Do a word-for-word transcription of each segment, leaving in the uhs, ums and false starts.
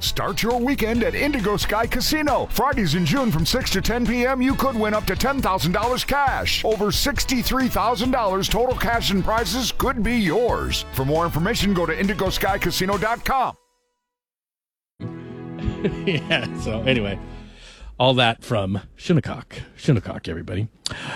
Start your weekend at Indigo Sky Casino. Fridays in June from six to ten p.m., you could win up to ten thousand dollars cash. Over sixty-three thousand dollars total cash and prizes could be yours. For more information, go to indigo sky casino dot com. Yeah, so anyway, all that from Shinnecock. Shinnecock, everybody.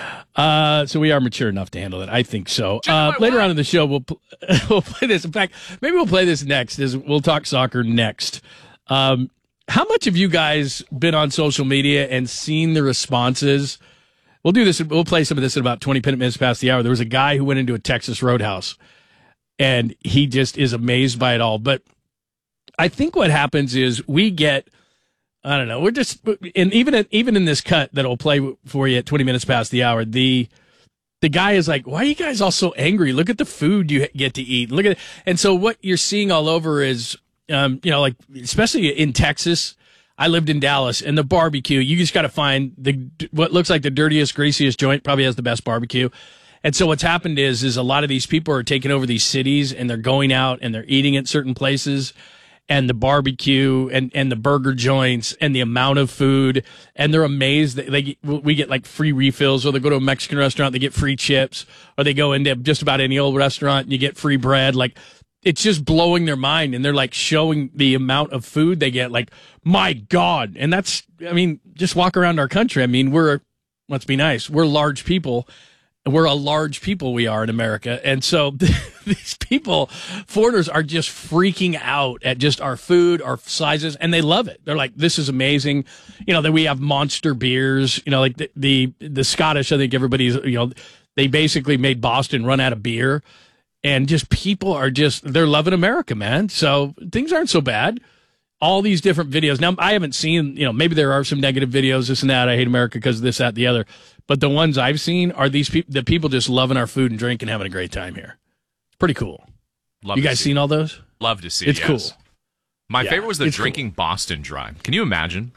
Uh, so we are mature enough to handle it. I think so. Uh, later on in the show, we'll, pl- we'll play this. In fact, maybe we'll play this next. Is We'll talk soccer next. Um, how much have you guys been on social media and seen the responses? We'll do this. We'll play some of this at about twenty minutes past the hour. There was a guy who went into a Texas Roadhouse, and he just is amazed by it all. But I think what happens is we get, I don't know, we're just, and even in, even in this cut that'll play for you at twenty minutes past the hour, the the guy is like, why are you guys all so angry? Look at the food you get to eat. Look at it. And so what you're seeing all over is, um, you know, like, especially in Texas, I lived in Dallas, and the barbecue, you just got to find the what looks like the dirtiest, greasiest joint, probably has the best barbecue. And so what's happened is, is a lot of these people are taking over these cities, and they're going out and they're eating at certain places, and the barbecue and, and the burger joints and the amount of food, and they're amazed that they we get like free refills, or they go to a Mexican restaurant, they get free chips, or they go into just about any old restaurant and you get free bread. Like, it's just blowing their mind, and they're like showing the amount of food they get. Like, my God. And that's, I mean, just walk around our country. I mean, we're, let's be nice, we're large people. We're a large people, we are in America. And so these people, foreigners, are just freaking out at just our food, our sizes, and they love it. They're like, this is amazing. You know, that we have monster beers, you know, like the, the, the Scottish, I think everybody's, you know, they basically made Boston run out of beer. And just people are just, they're loving America, man. So things aren't so bad. All these different videos. Now, I haven't seen, you know, maybe there are some negative videos, this and that. I hate America because of this, that, the other. But the ones I've seen are these people, the people just loving our food and drink and having a great time here. It's pretty cool. Love you guys see seen it. all those? Love to see it's it. It's cool. My yeah, favorite was the drinking cool. Boston Dry. Can you imagine?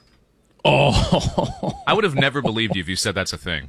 Oh. I would have never believed you if you said that's a thing.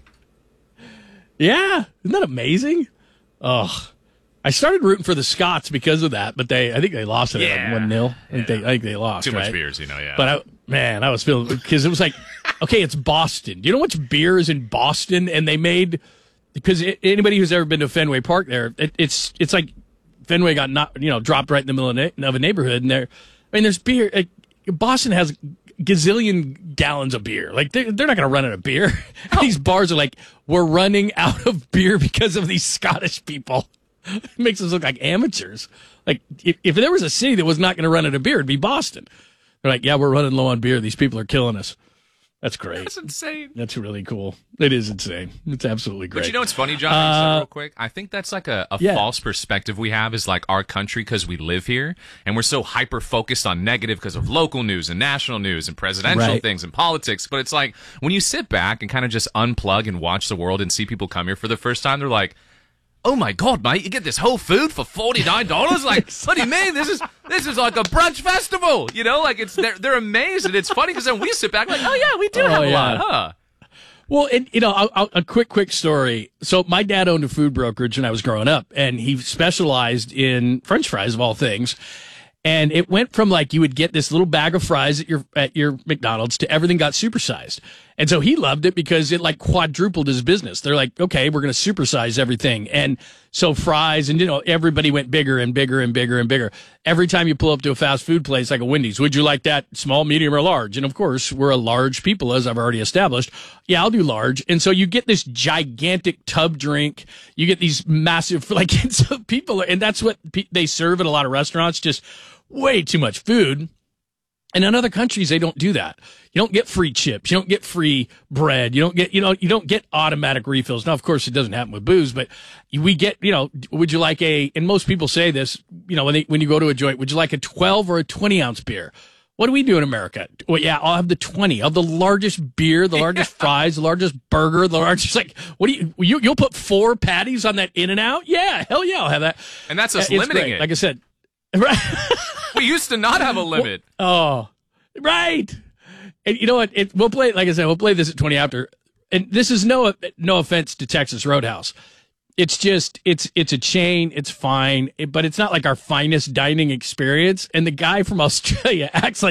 Yeah. Isn't that amazing? Oh. I started rooting for the Scots because of that, but they, I think they lost it yeah. at one nil. I think, yeah. they, I think they lost. Too right? much beers, you know, yeah. But, I, man, I was feeling, because it was like, okay, it's Boston. Do you know how much beer is in Boston? And they made, because it, anybody who's ever been to Fenway Park there, it, it's it's like Fenway got not, you know, dropped right in the middle of, na- of a neighborhood. And there, I mean, there's beer. Like, Boston has gazillion gallons of beer. Like, they're, they're not going to run out of beer. Oh. These bars are like, we're running out of beer because of these Scottish people. It makes us look like amateurs. Like, if, if there was a city that was not going to run out of beer, it'd be Boston. They're like, yeah, we're running low on beer. These people are killing us. That's great. That's insane. That's really cool. It is insane. It's absolutely great. But you know what's funny, John? Uh, real quick, I think that's like a, a yeah. false perspective we have is like our country because we live here, and we're so hyper focused on negative because of local news and national news and presidential right. things and politics. But it's like when you sit back and kind of just unplug and watch the world and see people come here for the first time, they're like, oh my God, mate! You get this whole food for forty nine dollars. Like, what do you mean? This is this is like a brunch festival. You know, like it's they're they're amazed, and it's funny because then we sit back like, oh yeah, we do oh, have a yeah. lot, huh? Well, and you know, I'll, I'll, a quick quick story. So my dad owned a food brokerage when I was growing up, and he specialized in French fries of all things. And it went from like you would get this little bag of fries at your at your McDonald's to everything got supersized. And so he loved it because it like quadrupled his business. They're like, okay, we're going to supersize everything. And so fries and, you know, everybody went bigger and bigger and bigger and bigger. Every time you pull up to a fast food place like a Wendy's, would you like that small, medium, or large? And of course, we're a large people, as I've already established. Yeah, I'll do large. And so you get this gigantic tub drink. You get these massive, like, and so people, and that's what pe- they serve at a lot of restaurants, just way too much food. And in other countries, they don't do that. You don't get free chips. You don't get free bread. You don't get, you know, you don't get automatic refills. Now, of course, it doesn't happen with booze, but we get, you know, would you like a, and most people say this, you know, when they, when you go to a joint, would you like a twelve or a twenty ounce beer? What do we do in America? Well, yeah, I'll have the twenty. I'll have the largest beer, the largest yeah. fries, the largest burger, the largest, like, what do you, you, you'll put four patties on that In-N-Out? Yeah, hell yeah, I'll have that. And that's us uh, limiting great. it. Like I said. Right. We used to not have a limit. Oh, right. And you know what? It, we'll play, like I said, we'll play this at twenty after. And this is no no offense to Texas Roadhouse. It's just, it's it's a chain. It's fine. It, but it's not like our finest dining experience. And the guy from Australia acts like